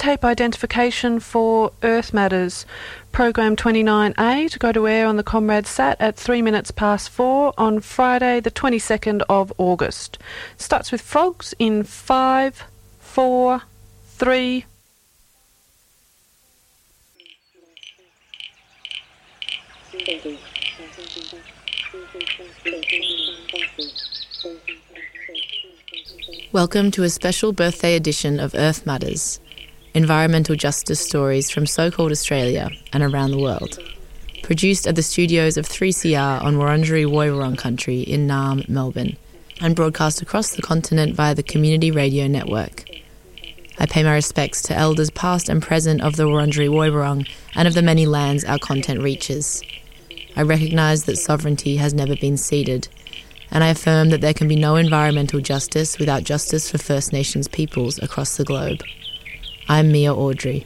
landscape identification for Earth Matters. Program 29A to go to air on the Comrade Sat at 4:03 on Friday the 22nd of August. Starts with frogs in 5, 4, 3... Welcome to a special birthday edition of Earth Matters, environmental justice stories from so-called Australia and around the world. Produced at the studios of 3CR on Wurundjeri Woiwurrung country in Naarm, Melbourne, and broadcast across the continent via the Community Radio Network. I pay my respects to elders past and present of the Wurundjeri Woiwurrung and of the many lands our content reaches. I recognise that sovereignty has never been ceded, and I affirm that there can be no environmental justice without justice for First Nations peoples across the globe. I'm Mia Audrey.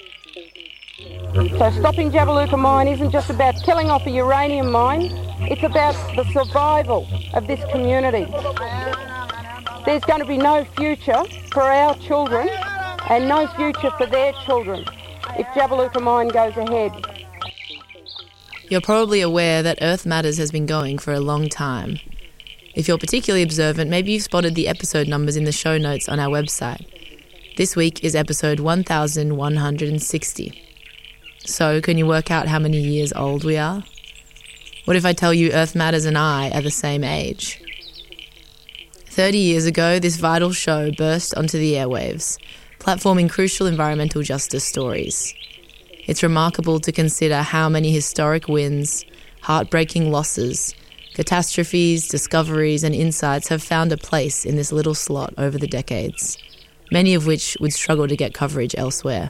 So stopping Jabiluka mine isn't just about killing off a uranium mine, it's about the survival of this community. There's going to be no future for our children and no future for their children if Jabiluka mine goes ahead. You're probably aware that Earth Matters has been going for a long time. If you're particularly observant, maybe you've spotted the episode numbers in the show notes on our website. This week is episode 1160. So, can you work out how many years old we are? What if I tell you Earth Matters and I are the same age? 30 years ago, this vital show burst onto the airwaves, platforming crucial environmental justice stories. It's remarkable to consider how many historic wins, heartbreaking losses, catastrophes, discoveries and insights have found a place in this little slot over the decades, many of which would struggle to get coverage elsewhere.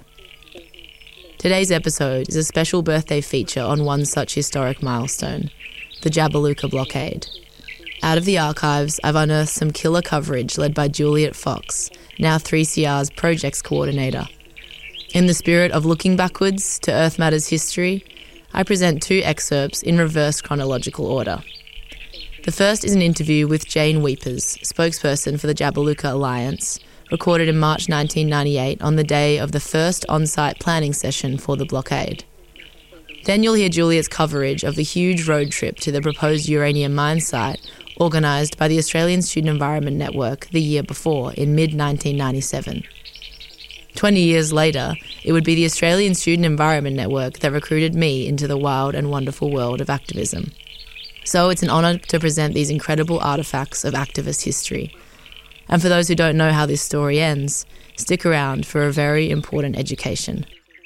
Today's episode is a special birthday feature on one such historic milestone, the Jabiluka blockade. Out of the archives, I've unearthed some killer coverage led by Juliet Fox, now 3CR's projects coordinator. In the spirit of looking backwards to Earth Matters history, I present two excerpts in reverse chronological order. The first is an interview with Jane Weepers, spokesperson for the Jabiluka Alliance, recorded in March 1998 on the day of the first on-site planning session for the blockade. Then you'll hear Juliet's coverage of the huge road trip to the proposed uranium mine site organised by the Australian Student Environment Network the year before, in mid-1997. 20 years later, it would be the Australian Student Environment Network that recruited me into the wild and wonderful world of activism. So it's an honour to present these incredible artefacts of activist history. And for those who don't know how this story ends, stick around for a very important education.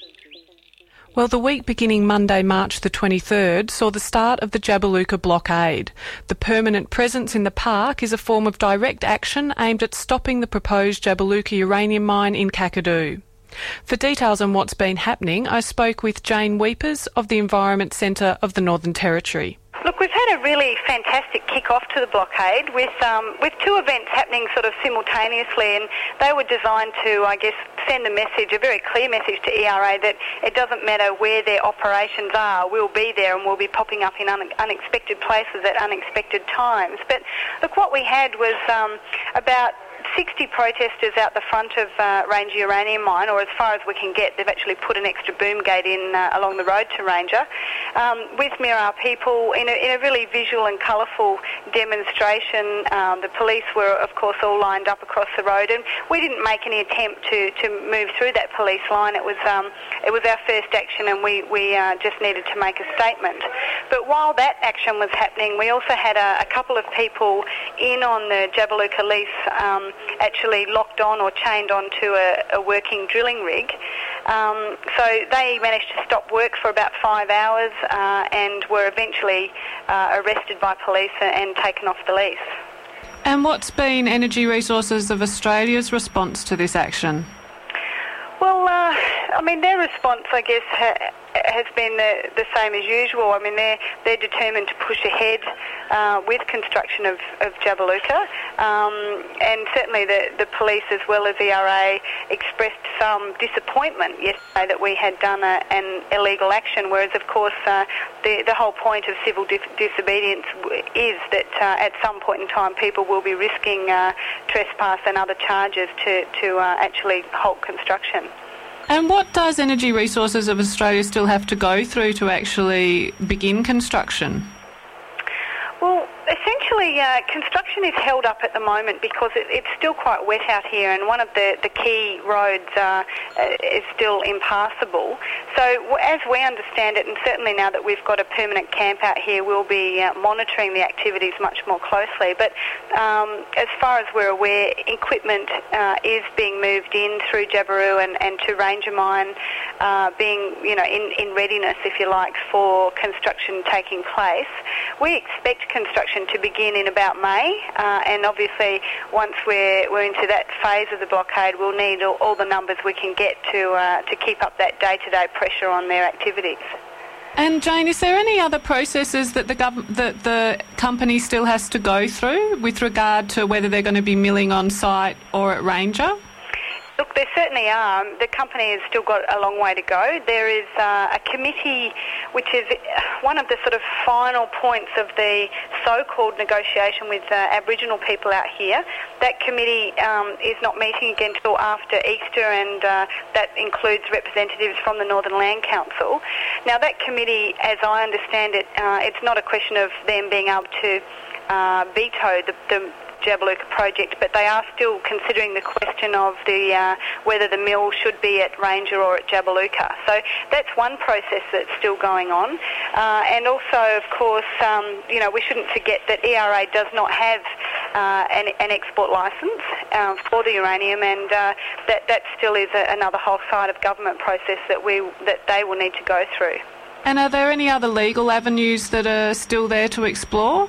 Well, the week beginning Monday, March the 23rd, saw the start of the Jabiluka blockade. The permanent presence in the park is a form of direct action aimed at stopping the proposed Jabiluka uranium mine in Kakadu. For details on what's been happening, I spoke with Jane Weepers of the Environment Centre of the Northern Territory. Look, we've had a really fantastic kick-off to the blockade with two events happening sort of simultaneously, and they were designed to, I guess, send a message, a very clear message to ERA that it doesn't matter where their operations are, we'll be there and we'll be popping up in unexpected places at unexpected times. But look, what we had was about 60 protesters out the front of Ranger Uranium Mine, or as far as we can get. They've actually put an extra boom gate in along the road to Ranger, with Mirarr people in a really visual and colourful demonstration. The police were, of course, all lined up across the road, and we didn't make any attempt to move through that police line. It was our first action, and we just needed to make a statement. But while that action was happening, we also had a couple of people in on the Jabiluka lease, actually locked on or chained onto a working drilling rig. So they managed to stop work for about 5 hours and were eventually arrested by police and taken off the lease. And what's been Energy Resources of Australia's response to this action? Well, I mean, their response, I guess, has been the same as usual. I mean, they're determined to push ahead with construction of Jabiluka, and certainly the police, as well as ERA, expressed some disappointment yesterday that we had done an illegal action, whereas, of course, the whole point of civil disobedience is that at some point in time people will be risking trespass and other charges to actually halt construction. And what does Energy Resources of Australia still have to go through to actually begin construction? Well, essentially, construction is held up at the moment because it's still quite wet out here, and one of the key roads is still impassable. So as we understand it, and certainly now that we've got a permanent camp out here, we'll be monitoring the activities much more closely. But as far as we're aware, equipment is being moved in through Jabiru and to Ranger Mine, being in readiness, if you like, for construction taking place. We expect construction to begin in about May, and obviously once we're into that phase of the blockade, we'll need all the numbers we can get to keep up that day-to-day pressure on their activities. And Jane, is there any other processes that the company still has to go through with regard to whether they're going to be milling on site or at Ranger? Look, there certainly are. The company has still got a long way to go. There is a committee which is one of the sort of final points of the so-called negotiation with Aboriginal people out here. That committee is not meeting again until after Easter, and that includes representatives from the Northern Land Council. Now, that committee, as I understand it, it's not a question of them being able to veto the Jabiluka project, but they are still considering the question of whether the mill should be at Ranger or at Jabiluka. So that's one process that's still going on. And also, of course, we shouldn't forget that ERA does not have an export licence for the uranium, and that still is another whole side of government process that they will need to go through. And are there any other legal avenues that are still there to explore?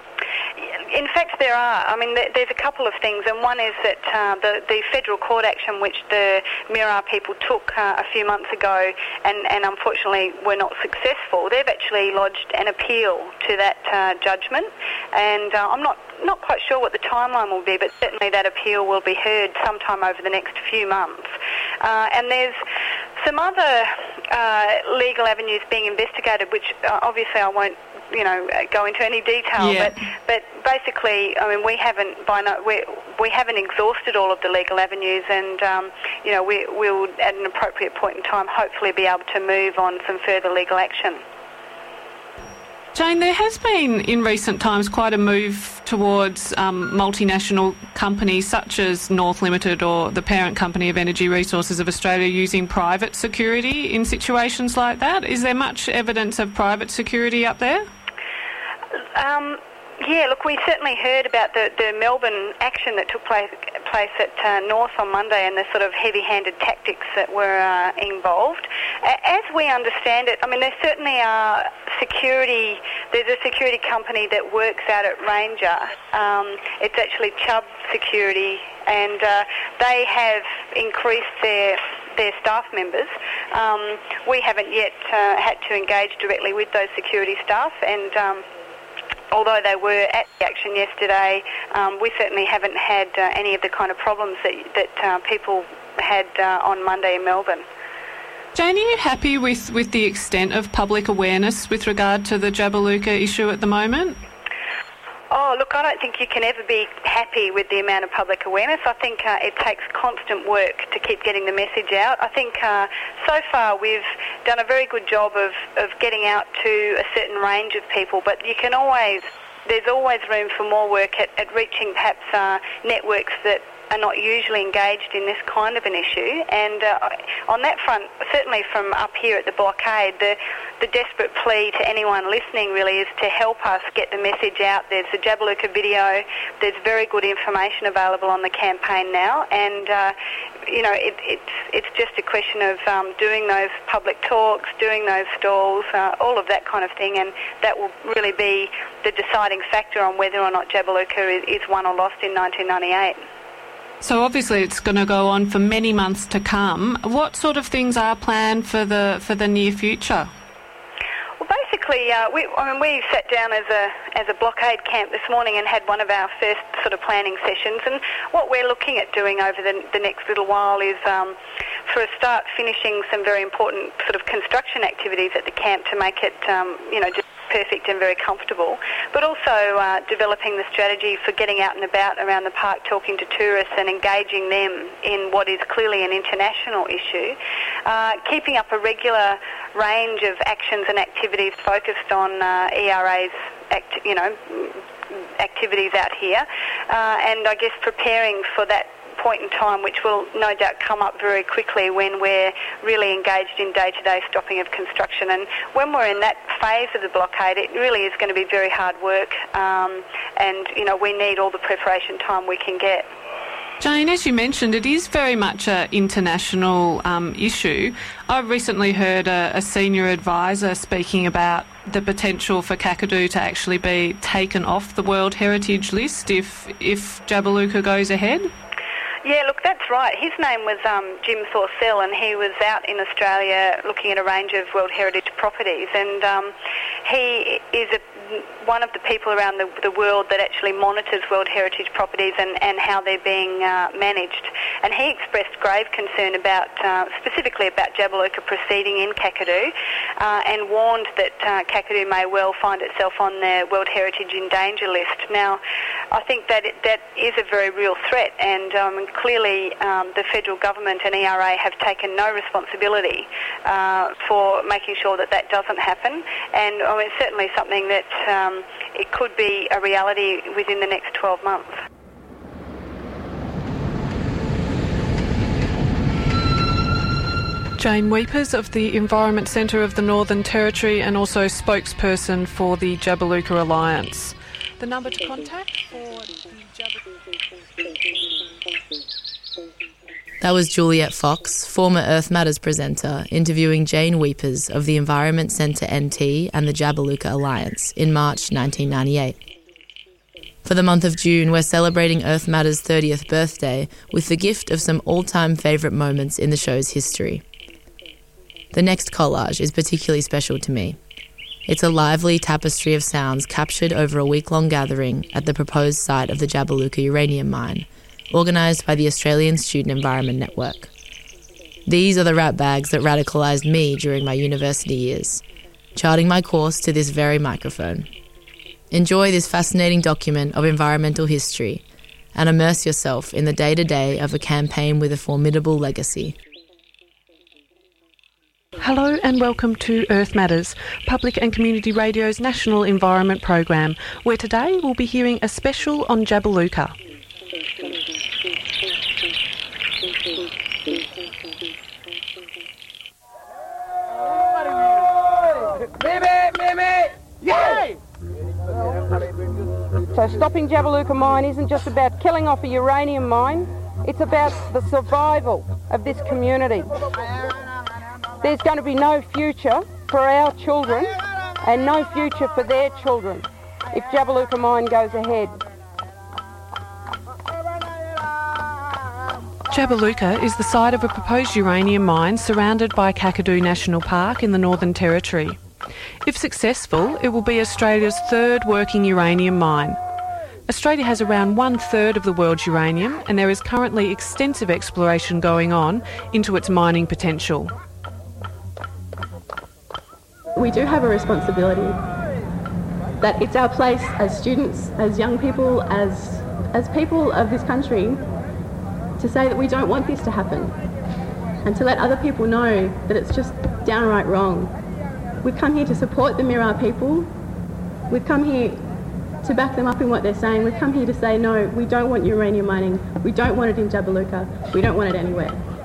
In fact, there are. I mean, there's a couple of things, and one is that the federal court action which the Mirarr people took a few months ago and unfortunately were not successful, they've actually lodged an appeal to that judgment, and I'm not quite sure what the timeline will be, but certainly that appeal will be heard sometime over the next few months. And there's some other legal avenues being investigated, which obviously I won't go into any detail, but basically, I mean, we haven't exhausted all of the legal avenues, and we'll at an appropriate point in time hopefully be able to move on some further legal action. Jane, there has been in recent times quite a move towards multinational companies such as North Limited or the parent company of Energy Resources of Australia using private security in situations like that. Is there much evidence of private security up there? Yeah, look, we certainly heard about the Melbourne action that took place at North on Monday, and the sort of heavy-handed tactics that were involved. As we understand it, I mean, there certainly are security. There's a security company that works out at Ranger. It's actually Chubb Security, and they have increased their staff members. We haven't yet had to engage directly with those security staff, and although they were at the action yesterday, we certainly haven't had any of the kind of problems that people had on Monday in Melbourne. Jane, are you happy with the extent of public awareness with regard to the Jabiluka issue at the moment? Oh, look, I don't think you can ever be happy with the amount of public awareness. I think it takes constant work to keep getting the message out. I think so far we've done a very good job of getting out to a certain range of people, but there's always room for more work at reaching perhaps networks that are not usually engaged in this kind of an issue. And on that front, certainly from up here at the blockade, the desperate plea to anyone listening really is to help us get the message out. There's the Jabiluka video. There's very good information available on the campaign now, and it's just a question of doing those public talks, doing those stalls, all of that kind of thing, and that will really be the deciding factor on whether or not Jabiluka is won or lost in 1998. So obviously it's going to go on for many months to come. What sort of things are planned for the near future? Well, basically, we sat down as a blockade camp this morning and had one of our first sort of planning sessions. And what we're looking at doing over the next little while is, for a start, finishing some very important sort of construction activities at the camp to make it, just perfect and very comfortable, but also developing the strategy for getting out and about around the park, talking to tourists and engaging them in what is clearly an international issue, keeping up a regular range of actions and activities focused on ERA's activities out here, and I guess preparing for that point in time, which will no doubt come up very quickly when we're really engaged in day-to-day stopping of construction. And when we're in that phase of the blockade, it really is going to be very hard work, and we need all the preparation time we can get. Jane, as you mentioned, it is very much an international issue. I've recently heard a senior advisor speaking about the potential for Kakadu to actually be taken off the World Heritage List if Jabiluka goes ahead. Yeah, look, that's right. His name was Jim Thorcell, and he was out in Australia looking at a range of World Heritage properties, and he is one of the people around the world that actually monitors World Heritage properties and how they're being managed. And he expressed grave concern about, specifically about Jabiluka proceeding in Kakadu, and warned that Kakadu may well find itself on the World Heritage in danger list. Now, I think that is a very real threat, and clearly the federal government and ERA have taken no responsibility for making sure that doesn't happen. And it's certainly something that it could be a reality within the next 12 months. Jane Weepers of the Environment Centre of the Northern Territory and also spokesperson for the Jabiluka Alliance. The number to contact for the That was Juliet Fox, former Earth Matters presenter, interviewing Jane Weepers of the Environment Centre NT and the Jabiluka Alliance in March 1998. For the month of June, we're celebrating Earth Matters' 30th birthday with the gift of some all-time favourite moments in the show's history. The next collage is particularly special to me. It's a lively tapestry of sounds captured over a week-long gathering at the proposed site of the Jabiluka uranium mine, organised by the Australian Student Environment Network. These are the rat bags that radicalised me during my university years, charting my course to this very microphone. Enjoy this fascinating document of environmental history and immerse yourself in the day-to-day of a campaign with a formidable legacy. Hello and welcome to Earth Matters, Public and Community Radio's national environment program, where today we'll be hearing a special on Jabiluka. So stopping Jabiluka mine isn't just about killing off a uranium mine, it's about the survival of this community. There's going to be no future for our children and no future for their children if Jabiluka mine goes ahead. Jabiluka is the site of a proposed uranium mine surrounded by Kakadu National Park in the Northern Territory. If successful, it will be Australia's third working uranium mine. Australia has around 1/3 of the world's uranium, and there is currently extensive exploration going on into its mining potential. We do have a responsibility, that it's our place as students, as young people, as people of this country, to say that we don't want this to happen and to let other people know that it's just downright wrong. We've come here to support the Mirarr people. We've come here to back them up in what they're saying. We've come here to say, no, we don't want uranium mining. We don't want it in Jabiluka. We don't want it anywhere.